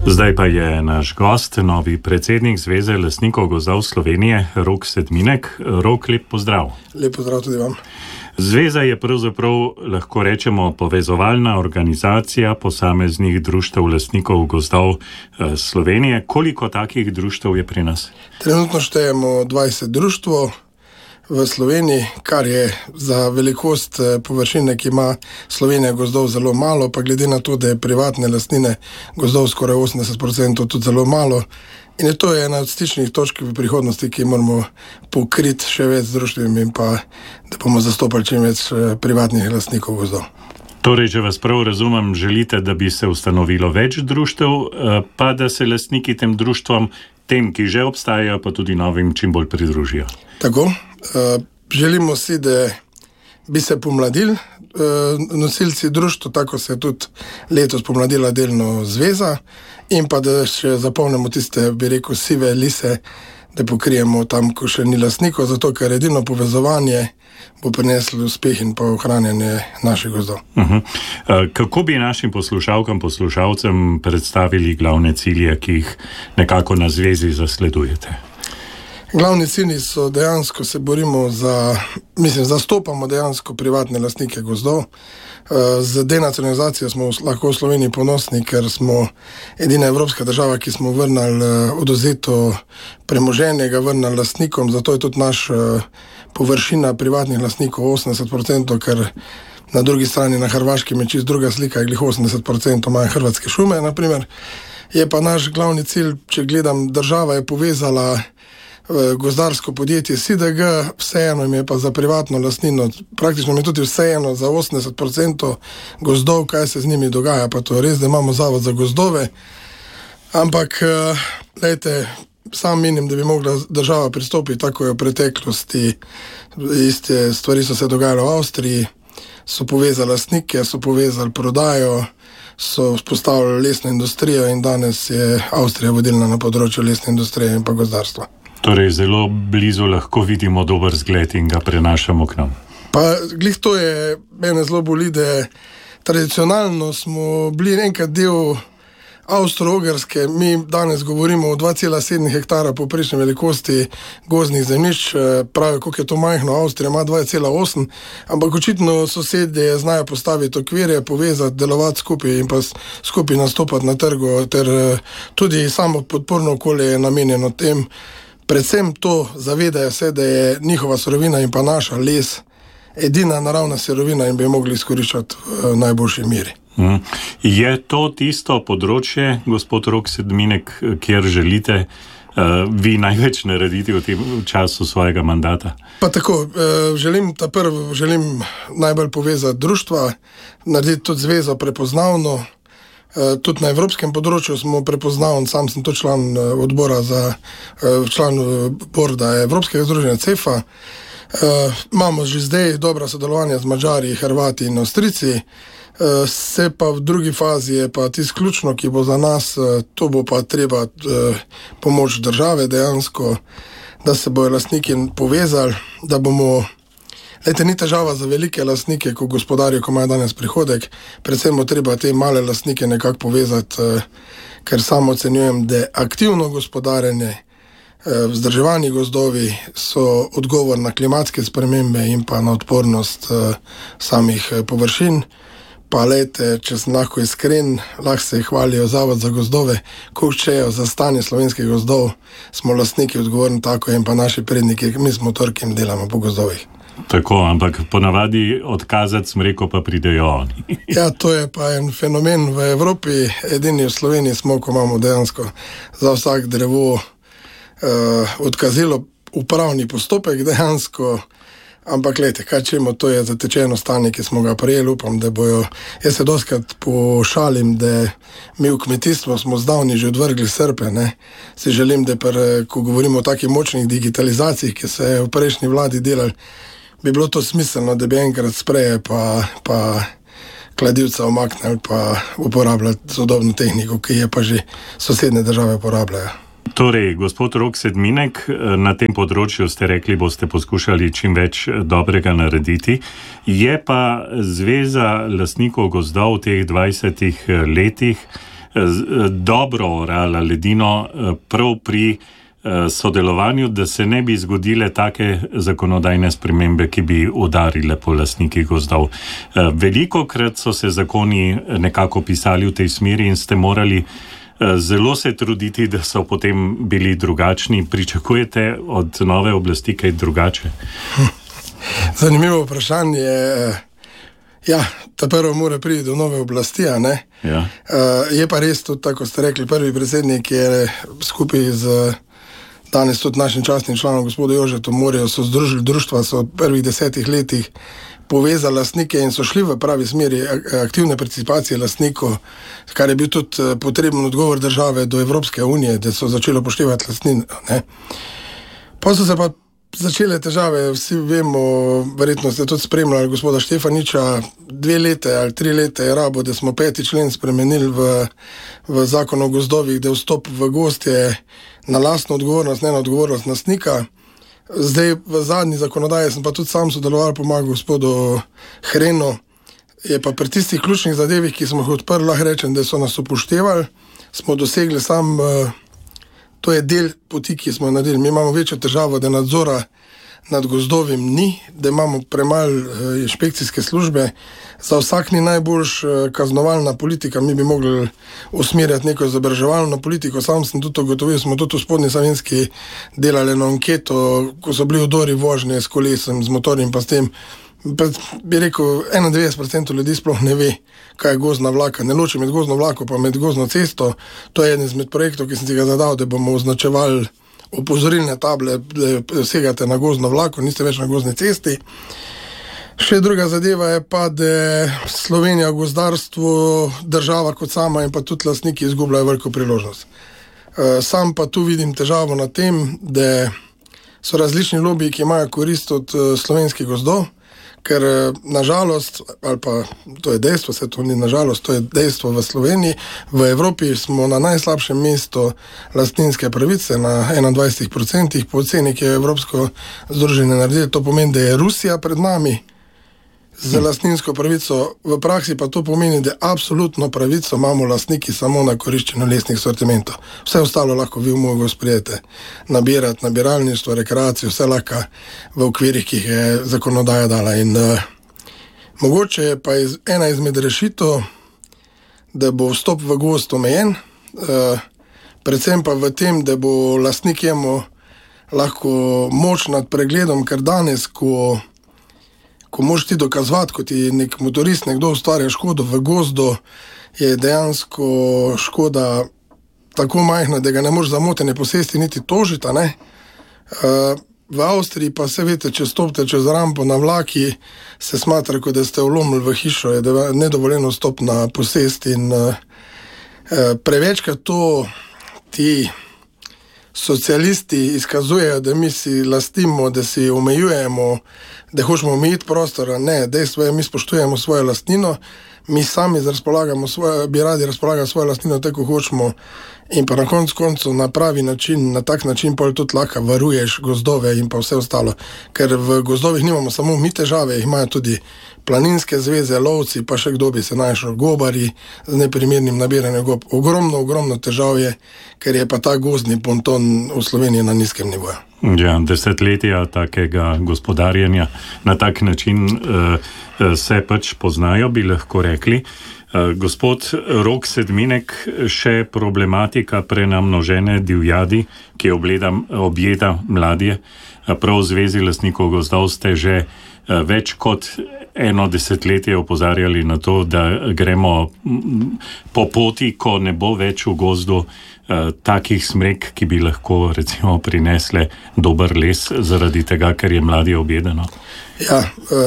Zdaj pa je naš gost, novi predsednik Zveze lastnikov gozdov Slovenije, Rok Sedminek. Rok, lep pozdrav. Lep pozdrav tudi vam. Zveza je pravzaprav, lahko rečemo, povezovalna organizacija posameznih društev lastnikov gozdov Slovenije. Koliko takih društev je pri nas? Trenutno štejemo 20 društev v Sloveniji, kar je za velikost površine, ki ima Slovenija gozdov, zelo malo, pa glede na to, da je privatne lastnine gozdov skoraj 80%, tudi zelo malo. In je to ena od stičnih točk v prihodnosti, ki moramo pokriti še več z društvim in pa da bomo zastopali čim več privatnih lastnikov gozdov. Torej, če vas prav razumem, želite, da bi se ustanovilo več društev, pa da se lastniki tem društvom, tem, ki že obstajajo, pa tudi novim, čim bolj pridružijo. Tako, želimo si, da bi se pomladili nosilci društva, tako se je tudi letos pomladila delno zveza, in pa da še zapolnimo tiste, bi rekel, sive lise, da pokrijemo tam, ko še ni lastnikov, zato ker edino povezovanje bo prineslo uspeh in pa ohranjanje naših gozdov. Kako bi našim poslušalkam, poslušalcem predstavili glavne cilje, ki jih nekako na zvezi zasledujete? Glavni cilji so dejansko, se borimo zastopamo dejansko privatne lastnike gozdov. Z denacionalizacijo smo lahko v Sloveniji ponosni, ker smo edina evropska država, ki smo vrnili oduzeto premoženje, ga vrnili lastnikom, zato je tudi naš površina privatnih lastnikov 80%, ker na drugi strani na Hrvaškem je čisto druga slika, je glih 80% imajo hrvatske šume, naprimer. Je pa naš glavni cilj, če gledam, država je povezala gozdarsko podjetje SIDG, vseeno im je pa za privatno lastnino, praktično mi je tudi vseeno za 80% gozdov, kaj se z njimi dogaja, pa to je res, da imamo zavod za gozdove, ampak lejte, sam menim, da bi mogla država pristopiti, tako je v preteklosti, iste stvari so se dogajale v Avstriji, so povezali lastnike, so povezali prodajo, so vzpostavili lesno industrijo in danes je Avstrija vodilna na področju lesne industrije in pa gozdarstva. Torej, zelo blizu lahko vidimo dober zgled in ga prenašamo k nam. Pa glih to je, mene zelo boli, da tradicionalno smo bili enkrat del Avstro-Ogrske, mi danes govorimo o 2,7 hektara povprečne velikosti gozdnih zemljišč, pravijo, koliko je to majhno, Avstrija ima 2,8, ampak očitno sosedje znajo postaviti okvirje, povezati, delovati skupaj in pa skupaj nastopati na trgu, ter tudi samo podporno okolje je namenjeno tem. Predvsem to zavedajo se, da je njihova surovina in pa naša les edina naravna surovina in bi jo mogli izkoriščati v najboljši meri. Je to tisto področje, gospod Rok Sedminek, kjer želite vi največ narediti v tem času svojega mandata? Pa tako, želim najbolj povezati društva, narediti tudi zvezo prepoznavno. Tudi na evropskem področju smo prepoznavni, sam sem to član borda Evropskega združenja CEFA. Imamo že zdaj dobra sodelovanja z Madžari, Hrvati in Avstrijci, se pa v drugi fazi je pa tisto ključno, ki bo za nas, to bo pa treba pomoč države dejansko, da se bojo lastniki povezali, da bomo. Lejte, ni težava za velike lastnike, ko gospodarijo, ko imajo danes prihodek, predvsem bo treba te male lastnike nekako povezati, ker samo ocenjujem, da aktivno gospodarenje, vzdrževani gozdovi so odgovor na klimatske spremembe in pa na odpornost samih površin. Pa lejte, če sem lahko iskren, lahko se hvalijo Zavod za gozdove, ko učejo za stanje slovenskih gozdov, smo lastniki odgovorni tako in pa naši predniki, mi smo torki in delamo po gozdovih. Tako, ampak ponavadi odkazati smreko pa pridejo oni. Ja, to je pa en fenomen v Evropi, edini v Sloveniji smo, ko imamo dejansko za vsak drevo odkazilo upravni postopek dejansko, ampak lejte, kaj čemo, to je zatečeno stanje, ki smo ga prejeli, upam, da bojo, jaz se doskrat pošalim, da mi v kmetijstvu smo zdavni že odvrgli srpe, ne, si želim, da ko govorimo o takih močnih digitalizacijah, ki se je v prejšnji vladi delali, bi bilo to smiselno, da bi enkrat spreje pa kladivca omaknili pa uporabljati sodobno tehniko, ki je pa že sosednje države uporabljajo. Torej, gospod Rok Sedminek, na tem področju ste rekli, boste poskušali čim več dobrega narediti. Je pa Zveza lastnikov gozdov v teh 20 letih dobro orala ledino prav pri sodelovanju, da se ne bi zgodile take zakonodajne spremembe, ki bi udarile po lastnikih gozdov. Velikokrat so se zakoni nekako pisali v tej smeri in ste morali zelo se truditi, da so potem bili drugačni. Pričakujete od nove oblasti kaj drugače? Zanimivo vprašanje. Ja, ta prvo mora priti do nove oblasti, a ne? Ja. Je pa res tudi, tako ste rekli, prvi predsednik je skupaj z danes tudi našim častnim članom, gospodom Jožetom Morejo, so združili društva, so v prvih 10 letih povezali lastnike in so šli v pravi smeri aktivne participacije lastnikov, kar je bil tudi potreben odgovor države do Evropske unije, da so začeli upoštevati lastnino, ne. Pa so se pa začele težave, vsi vemo, verjetno ste tudi spremljali gospoda Štefaniča, 2 leta ali 3 leta je rabo, da smo 5. člen spremenili v zakon o gozdovih, da vstop v gozd je na lastno odgovornost, ne na odgovornost lastnika. Zdaj v zadnji zakonodaji sem pa tudi sam sodeloval, pomagal gospodu Hrenu, je pa pri tistih ključnih zadevih, ki smo jih odprli, lahko rečem, da so nas upoštevali, smo dosegli sam, to je del poti, ki smo jo naredili. Mi imamo večjo težavo, da nadzora nad gozdovim ni, da imamo premalo inšpekcijske službe. Za vsak ni najboljš kaznovalna politika, mi bi mogli usmerjati neko izobraževalno politiko. Sam sem tudi ugotovil, smo tudi v Spodnji Savinjski delali na anketo, ko so bili vdori vožnje s kolesom, z motorjem pa s tem. Bi rekel, 91% ljudi sploh ne ve, kaj je gozdna vlaka. Ne loči med gozdno vlako pa med gozdno cesto. To je eden izmed projektov, ki sem si ga zadal, da bomo označevali opozorilne table, da segate na gozdno vlako, niste več na gozdni cesti. Še druga zadeva je pa, da Slovenija v gozdarstvu, država kot sama in pa tudi lastniki izgubljajo veliko priložnost. Sam pa tu vidim težavo na tem, da so različni lobiji, ki imajo korist od slovenskih gozdov, ker nažalost, ali pa to je dejstvo, se to ni nažalost, to je dejstvo v Sloveniji, v Evropi smo na najslabšem mestu lastninske pravice, na 21%, po oceni, ki je Evropsko združenje naredilo, to pomeni, da je Rusija pred nami z lastninsko pravico, v praksi pa to pomeni, da absolutno pravico imamo lastniki samo na koriščenju lesnih sortimentov. Vse ostalo lahko vi v mogo sprijete, nabirati, nabiralništvo, rekreacijo, vse lahko v okvirih, ki jih je zakonodaja dala. In mogoče je pa ena izmed rešitev, da bo vstop v gozd omejen, predvsem pa v tem, da bo lastnik imel lahko moč nad pregledom, ker danes, ko moraš ti dokazovati, ko ti nek motorist nekdo ustvarja škodo v gozdu, je dejansko škoda tako majhna, da ga ne moreš za motene posesti niti tožiti, ne? V Avstriji pa se veste, če stopite čez rampo na vlaki, se smatra, kot da ste vlomili v hišo, je nedovoljeno vstop na posest in prevečkrat to ti socialisti izkazujejo, da mi si lastimo, da si omejujemo, da hočemo omejiti prostor. Ne, dejstvo je, mi spoštujemo svojo lastnino, mi sami bi radi razpolagali svojo lastnino tako, kot hočemo, in pa na koncu na pravi način, na tak način pa tudi lahko varuješ gozdove in pa vse ostalo. Ker v gozdovih nimamo samo mi težave, imajo tudi planinske zveze, lovci, pa še kdo bi se našel, gobari z neprimernim nabiranjem gob. Ogromno težav je, ker je pa ta gozdni ponton v Sloveniji na nizkem nivoju. Ja, desetletja takega gospodarjenja na tak način se pač poznajo, bi lahko rekli. Gospod Rok Sedminek, še problematika prenamnožene divjadi, ki objeda mladje. Prav v Zvezi lastnikov gozdov ste že več kot 1 desetletje opozarjali na to, da gremo po poti, ko ne bo več v gozdu takih smrek, ki bi lahko recimo prinesle dober les zaradi tega, ker je mladje objedeno. Ja,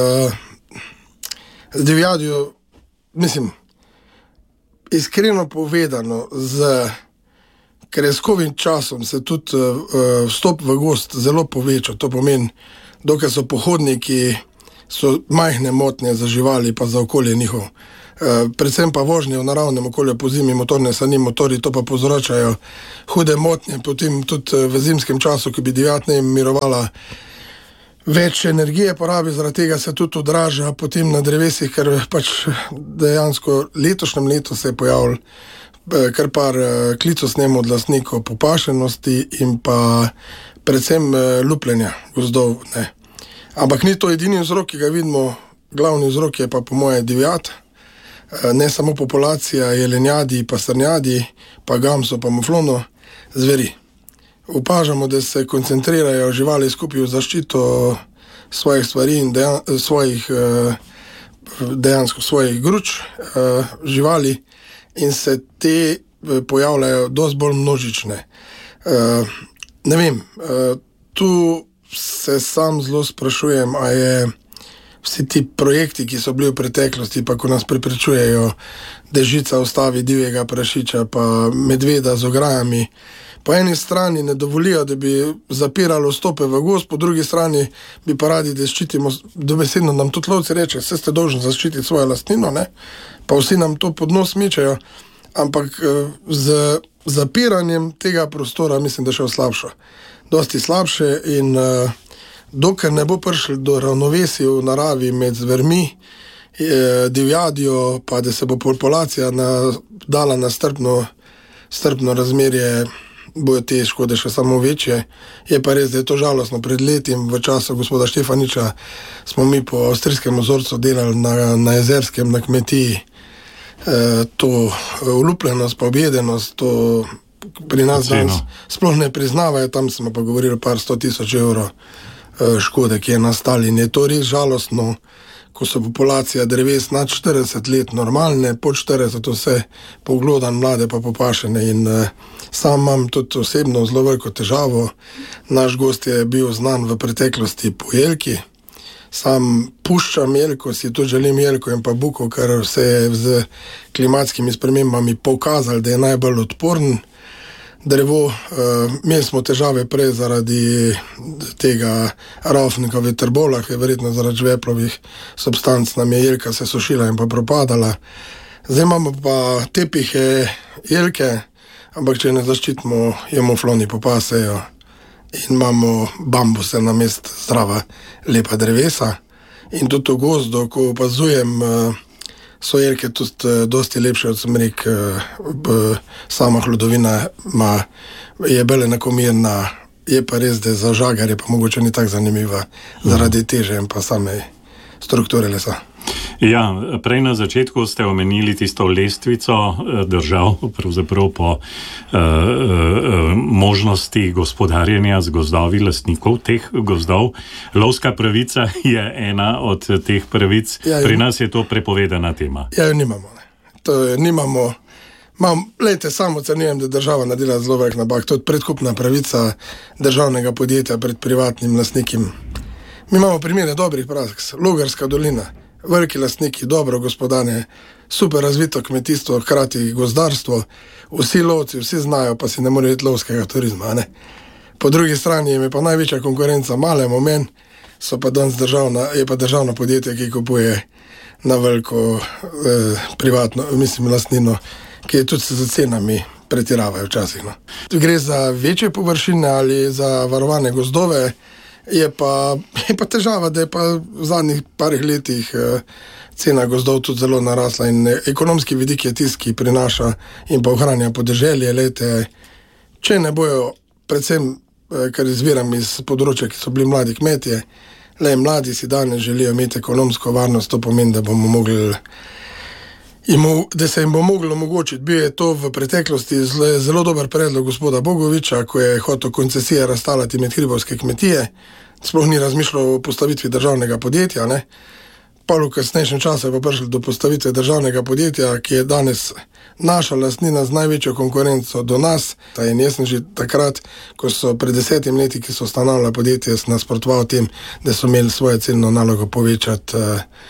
z divjadjo, mislim, iskreno povedano, z kreskovim časom se tudi vstop v gozd zelo poveča. To pomeni, dokaj so pohodniki, so majhne motnje za živali pa za okolje njihov. Predvsem pa vožnje v naravnem okolju po zimi, motorne sani, motori, to pa povzročajo hude motnje, potem tudi v zimskem času, ki bi divjad ne mirovala, več energije porabi, zaradi tega se tudi odraža potem na drevesih, ker pač dejansko letošnjem letu se je pojavil kar par klicev snemamo od lastnikov popašenosti in pa predvsem lupljenja gozdov, ne. Ampak ni to edini vzrok, ki ga vidimo, glavni vzrok je pa po moje divjad, ne samo populacija jelenjadi, pa srnjadi, pa gamso, pa muflono, zveri. Opažamo, da se koncentrirajo živali skupaj v zaščito svojih stvari in dejansko svojih gruč živali in se te pojavljajo dosti bolj množične. Ne vem, tu se sam zelo sprašujem, a je vsi ti projekti, ki so bili v preteklosti, pa ko nas preprečujejo, da žica ustavi divjega prašiča, pa medveda z ograjami, po eni strani ne dovolijo, da bi zapiralo vstope v gozd, po drugi strani bi pa radi, da ščitimo, dobesedno nam tudi lovci reče, vse ste dolžni zaščititi svojo lastnino, ne? Pa vsi nam to pod nos mečejo, ampak z zapiranjem tega prostora mislim, da še slabše. Dosti slabše in dokler ne bo prišlo do ravnovesja v naravi med zvermi, divjadjo, pa da se bo populacija dala na strpno razmerje, bojo te škode še samo večje. Je pa res, da je to žalostno. Pred letim v času gospoda Štefaniča smo mi po avstrijskem vzorcu delali na Jezerskem, na kmetiji. To ulupljenost, pa objedenost, to pri nas danes sploh ne priznavajo, tam smo pa govorili par 100.000 evrov škode, ki je nastali. In je to res žalostno, ko so populacija dreves nad 40 let normalne, pod 40 vse poglodan, mlade pa popašene. In sam imam tudi osebno zelo veliko težavo. Naš gost je bil znan v preteklosti po jelki. Sam puščam jelko, si tudi želim jelko in pa buko, ker se je z klimatskimi spremembami pokazali, da je najbolj odporen drevo. Imeli smo težave prej zaradi tega raufnika v trbolah, je verjetno zaradi žveplovih substanc nam je jelka se sušila in pa propadala. Zdaj imamo pa tepihe jelke, ampak če ne zaščitimo, je mufloni popasejo in imamo bambuse na mest zdrava, lepa drevesa. In tudi v gozdu, ko opazujem, so jelke tudi dosti lepše od smrek. Sama hlodovina je bolj enakomerna, je pa res, da za žagarje pa mogoče ni tako zanimiva zaradi teže in pa same strukture lesa. Ja, prej na začetku ste omenili tisto lestvico držav, pravzaprav po možnosti gospodarjenja z gozdovi lastnikov teh gozdov. Lovska pravica je ena od teh pravic. Ja, pri nas je to prepovedana tema. Ja, jo nimamo. To je, nimamo. Lejte, samo ocenjujem, da država nadela zelo velik napak. To je predkupna pravica državnega podjetja pred privatnim lastnikom. Mi imamo primere dobrih praks. Logarska dolina. Veliki lastniki, dobro gospodanje, super razvito kmetijstvo, hkrati gozdarstvo, vsi lovci, vsi znajo, pa si ne morejo iti lovskega turizma, ne. Po drugi strani je pa največja konkurenca male moment, je pa državno podjetje, ki kupuje na veliko privatno, mislim, lastnino, ki je tudi z cenami pretiravajo včasih, no. Gre za večje površine ali za varovane gozdove. Je pa težava, da je pa v zadnjih parih letih cena gozdov tudi zelo narasla in ekonomski vidik je tisti, ki prinaša in pa ohranja podeželje. Lejte, če ne bojo, predvsem, ker izviram iz področja, ki so bili mladi kmetje, mladi si danes želijo imeti ekonomsko varnost, to pomeni, da bomo mogli da se jim bo moglo omogočiti. Bil je to v preteklosti zelo dober predlog gospoda Bogoviča, ko je hotel koncesije razstalati med hribovske kmetije, sploh ni razmišljal o postavitvi državnega podjetja, ne. Pa v kasnejšem času je pa prišlo do postavitve državnega podjetja, ki je danes naša lastnina z največjo konkurenco do nas. In jaz sem že takrat, ko so pred 10 leti, ki so ustanavljali podjetje, nasprotoval tem, da so imeli svojo ciljno nalogo povečati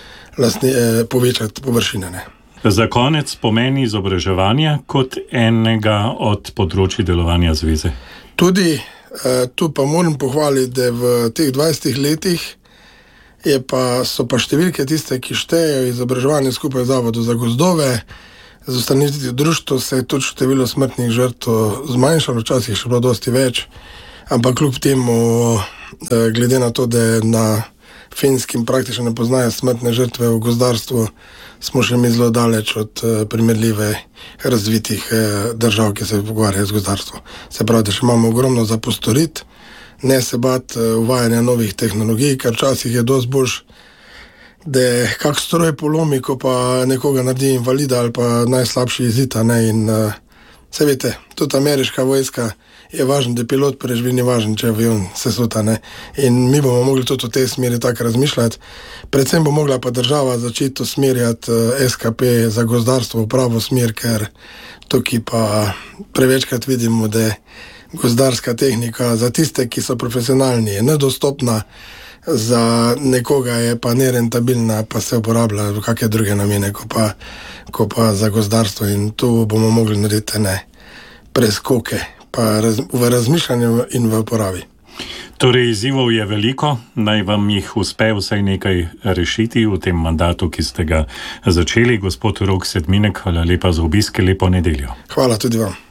površine, ne. Za konec pomeni izobraževanja kot enega od področji delovanja zveze. Tudi tu pa moram pohvaliti, da v teh 20 letih so pa številke tiste, ki štejejo izobraževanje skupaj z Zavodu za gozdove. Z ustanovitvijo društva se je tudi število smrtnih žrtev zmanjšalo, včasih še bilo dosti več, ampak kljub temu, glede na to, da je na Finskim praktično ne poznajo smrtne žrtve v gozdarstvu, smo še mi zelo daleč od primerljive razvitih držav, ki se pogovarjajo z gozdarstvom. Se pravi, da še imamo ogromno za postoriti, ne se bati uvajanja novih tehnologij, ker včasih je dosti boljš, da kak stroj polomi, ko pa nekoga naredi invalida ali pa najslabši izita. In se veste, tudi ameriška vojska je važno, da pilot preživi, ni važno, če avion se suta. In mi bomo mogli tudi v tej smeri tako razmišljati. Predvsem bo mogla pa država začeti usmerjati SKP za gozdarstvo v pravo smer, ker tukaj pa prevečkrat vidimo, da gozdarska tehnika za tiste, ki so profesionalni, je nedostopna, za nekoga je pa nerentabilna, pa se uporablja v kakšne druge namene, ko pa za gozdarstvo. In tu bomo mogli narediti preskoke pa v razmišljanju in v uporabi. Torej, izzivov je veliko, naj vam jih uspe vsaj nekaj rešiti v tem mandatu, ki ste ga začeli. Gospod Rok Sedminek, hvala lepa za obisk, lepo nedeljo. Hvala tudi vam.